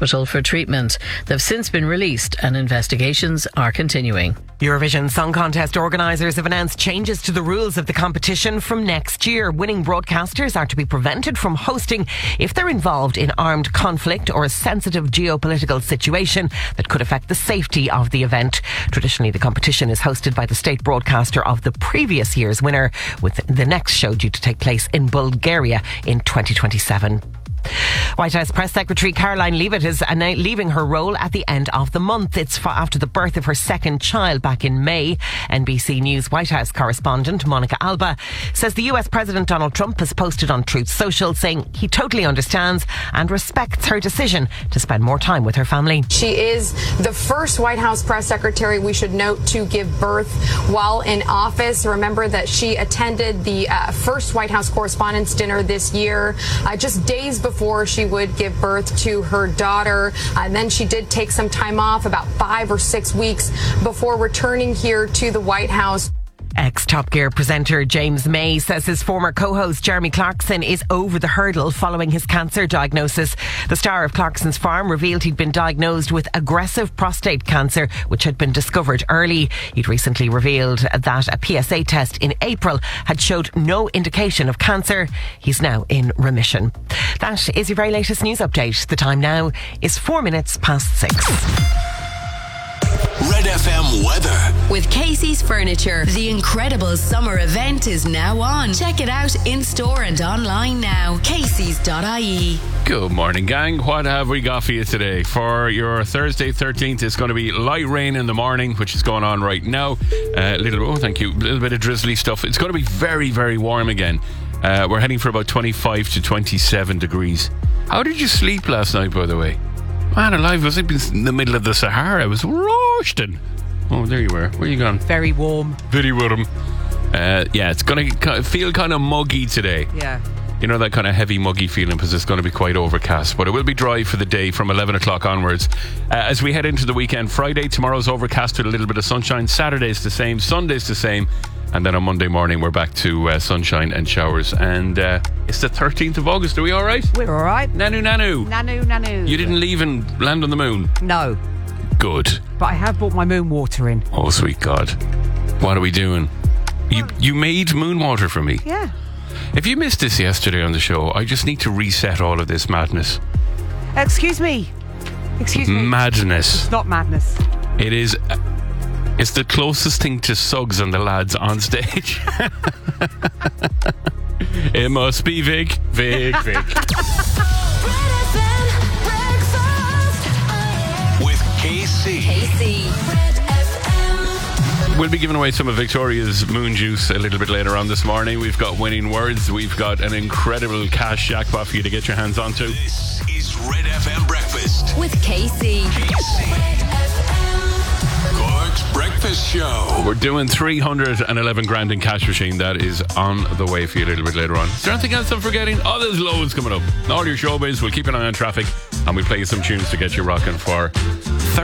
hospital for treatment. They've since been released and investigations are continuing. Eurovision Song Contest organisers have announced changes to the rules of the competition from next year. Winning broadcasters are to be prevented from hosting if they're involved in armed conflict or a sensitive geopolitical situation that could affect the safety of the event. Traditionally, the competition is hosted by the state broadcaster of the previous year's winner, with the next show due to take place in Bulgaria in 2027. White House Press Secretary Caroline Leavitt is leaving her role at the end of the month. It's after the birth of her second child back in May. NBC News White House correspondent Monica Alba says the US President Donald Trump has posted on Truth Social saying he totally understands and respects her decision to spend more time with her family. She is the first White House Press Secretary, we should note, to give birth while in office. Remember that she attended the first White House Correspondents' Dinner this year, just days before she would give birth to her daughter. And then she did take some time off, about 5 or 6 weeks, before returning here to the White House. Ex-Top Gear presenter James May says his former co-host Jeremy Clarkson is over the hurdle following his cancer diagnosis. The star of Clarkson's Farm revealed he'd been diagnosed with aggressive prostate cancer, which had been discovered early. He'd recently revealed that a PSA test in April had showed no indication of cancer. He's now in remission. That is your very latest news update. The time now is 4 minutes past 6. Red FM weather. With Casey's Furniture, the incredible summer event is now on. Check it out in store and online now. Casey's.ie. Good morning, gang. What have we got for you today? For your Thursday 13th, it's going to be light rain in the morning, which is going on right now. A little bit of drizzly stuff. It's going to be very, very warm again. We're heading for about 25 to 27 degrees. How did you sleep last night, by the way? Man alive, I was in the middle of the Sahara. I was roasting. Oh, there you were. Where are you gone? Very warm. Very warm. Yeah, it's going to feel kind of muggy today. Yeah. You know, that kind of heavy muggy feeling, because it's going to be quite overcast. But it will be dry for the day from 11 o'clock onwards. As we head into the weekend, Friday, tomorrow's overcast with a little bit of sunshine. Saturday's the same. Sunday's the same. And then on Monday morning, we're back to sunshine and showers. And it's the 13th of August. Are we all right? We're all right. Nanu. Nanu. You didn't leave and land on the moon? No. Good. But I have brought my moon water in. Oh, sweet God. What are we doing? You made moon water for me? Yeah. If you missed this yesterday on the show, I just need to reset all of this madness. Excuse me. Madness. It's not madness. It is... It's the closest thing to Suggs and the lads on stage. It must be Vic. With KC. We'll be giving away some of Victoria's moon juice a little bit later on this morning. We've got winning words. We've got an incredible cash jackpot for you to get your hands onto. This is Red FM Breakfast with KC. Cork's Breakfast Show. We're doing 311 grand in cash machine. That is on the way for you a little bit later on. Is there anything else I'm forgetting? Oh, there's loads coming up. All your showbiz. We'll keep an eye on traffic and we'll play you some tunes to get you rocking for